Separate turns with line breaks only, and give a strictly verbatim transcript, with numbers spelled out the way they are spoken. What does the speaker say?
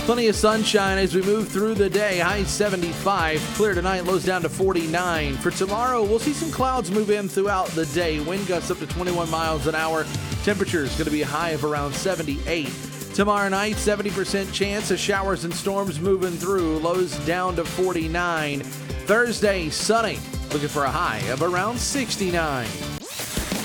Plenty of sunshine as we move through the day. High seventy-five. Clear tonight, lows down to forty-nine. For tomorrow, we'll see some clouds move in throughout the day. Wind gusts up to twenty-one miles an hour. Temperature is going to be a high of around seventy-eight. Tomorrow night, seventy percent chance of showers and storms moving through. Lows down to forty-nine. Thursday, sunny. Looking for a high of around sixty-nine.